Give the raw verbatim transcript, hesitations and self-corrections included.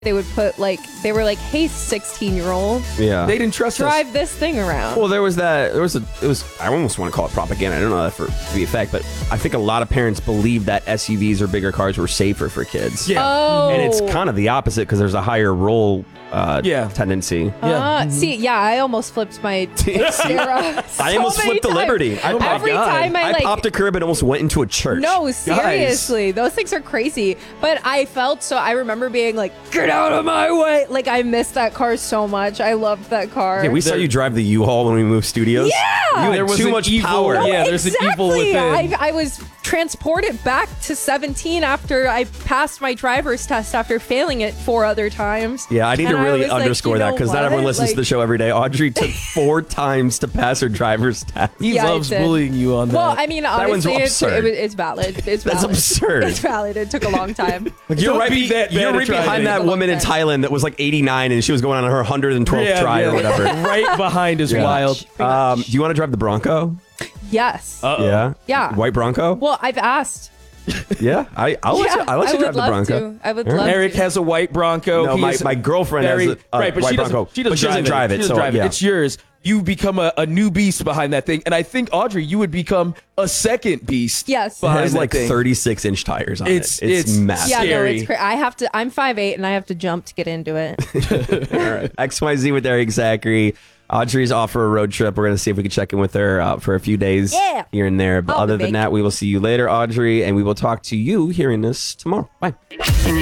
They would put like, they were like, hey, sixteen year old, Yeah. They didn't trust drive us. this thing around. Well, there was that. There was a. It was. I almost want to call it propaganda. I don't know that for to be a fact, but I think a lot of parents believe that S U Vs or bigger cars were safer for kids. Yeah. Oh. And it's kind of the opposite because there's a higher roll uh, Yeah. tendency. Yeah. Uh, See, yeah, I almost flipped my Sierra. so I almost many flipped the times. Liberty. I, Oh my Every God. time I, I like popped a curb and almost went into a church. No, seriously. Those things are crazy. But I felt so I remember being like, get out of my way. Like I missed that car so much. I loved that car. Yeah, we saw you drive the U-Haul when we moved studios. Yeah! You had There was too an much evil- power. No, Yeah, there's an evil exactly. within. I, I was transported back to seventeen after I passed my driver's test after failing it four other times. Yeah, I need And to really was like, underscore you that know because not what? everyone listens Like, to the show every day. Audrey took four times to pass her driver's test. He Yeah, I loves did. bullying you on that. Well, I mean, one's honestly, it's, absurd. it, it's valid. It's That's valid. absurd. It's valid. It took a long time. Like you're Don't right, be be, that bad you're at right behind driving. that woman in Thailand that was like eighty-nine and she was going on her one hundred twelfth Yeah, try yeah. or whatever. Right behind is Yeah. wild. Um, do you want to drive the Bronco? Yes. Uh-oh. Yeah. Yeah. White Bronco? Well, I've asked. Yeah. I I'll let yeah, you, I'll let I you would drive the love Bronco. to. I would All right. love Eric to. has a white Bronco. No, He my, is my girlfriend very- has a, a right, but white she doesn't, Bronco, she doesn't, but she doesn't drive it. She doesn't so drive yeah. it. It's yours. You become a, a new beast behind that thing, and I think Audrey, you would become a second beast. Yes. It behind has that like thing. thirty-six inch tires on It's- it. It's, it's- massive. Yeah, no, Scary. it's crazy. I have to. I'm five eight, and I have to jump to get into it. All right. X Y Z with Eric Zachary. Audrey's off for a road trip. We're going to see if we can check in with her uh, for a few days Yeah. here and there. But I'll other be than back. that, we will see you later, Audrey, and we will talk to you hearing this tomorrow. Bye.